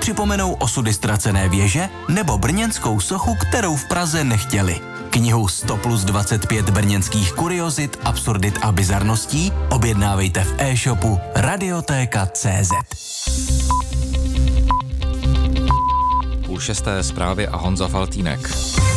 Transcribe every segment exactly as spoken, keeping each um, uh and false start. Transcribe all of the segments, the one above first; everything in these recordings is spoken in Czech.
připomenou osudy ztracené věže nebo brněnskou sochu, kterou v Praze nechtěli. Knihu sto plus dvacet pět brněnských kuriozit, absurdit a bizarností objednávejte v e-shopu radiotéka tečka cé zet. Půl šesté zprávy a Honza Faltýnek.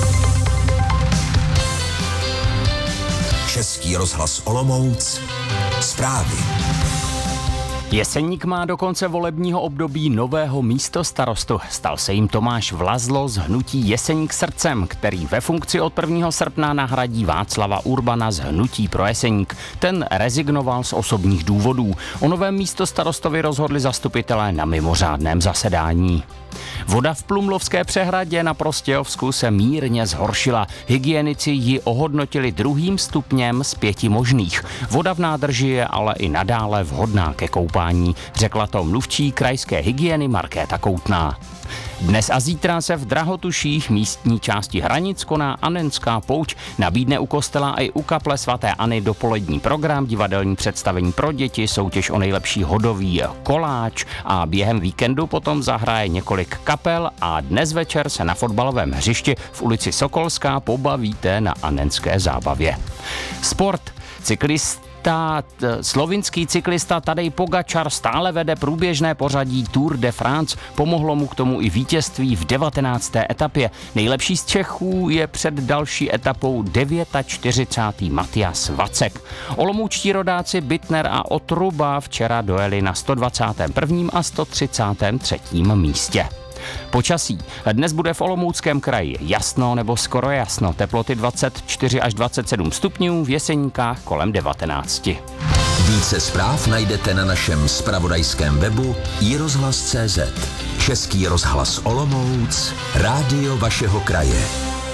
Český rozhlas Olomouc. Zprávy. Jeseník má do konce volebního období nového místostarostu. Stal se jim Tomáš Vlazlo z hnutí Jeseník srdcem, který ve funkci od prvního srpna nahradí Václava Urbana z hnutí Pro Jeseník. Ten rezignoval z osobních důvodů. O novém místostarostovi rozhodli zastupitelé na mimořádném zasedání. Voda v Plumlovské přehradě na Prostějovsku se mírně zhoršila. Hygienici ji ohodnotili druhým stupněm z pěti možných. Voda v nádrži je ale i nadále vhodná ke koupání, řekla to mluvčí krajské hygieny Markéta Koutná. Dnes a zítra se v Drahotuších, místní části Hranic, koná Annenská pouť. Nabídne u kostela i u kaple svaté Anny dopolední program, divadelní představení pro děti, soutěž o nejlepší hodový koláč a během víkendu potom zahraje několik kapel a dnes večer se na fotbalovém hřišti v ulici Sokolská pobavíte na annenské zábavě. Sport. Cyklist Ta, t, slovinský cyklista Tadej Pogačar stále vede průběžné pořadí Tour de France. Pomohlo mu k tomu i vítězství v devatenácté etapě. Nejlepší z Čechů je před další etapou čtyřicátý devátý Matias Vacek. Olomoučtí rodáci Bittner a Otruba včera dojeli na sto dvacátém prvním a sto třicátém třetím místě. Počasí. Dnes bude v Olomouckém kraji jasno nebo skoro jasno. Teploty dvacet čtyři až dvacet sedm stupňů, v Jeseníkách kolem devatenáct. Více zpráv najdete na našem zpravodajském webu i rozhlas tečka cé zet. Český rozhlas Olomouc, rádio vašeho kraje.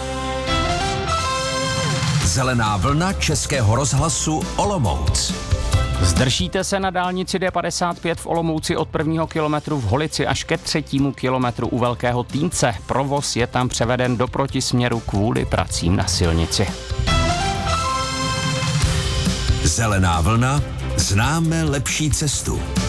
Zelená vlna Českého rozhlasu Olomouc. Zdržíte se na dálnici D padesát pět v Olomouci od prvního kilometru v Holici až ke třetímu kilometru u Velkého Týnce. Provoz je tam převeden do protisměru kvůli pracím na silnici. Zelená vlna, známe lepší cestu.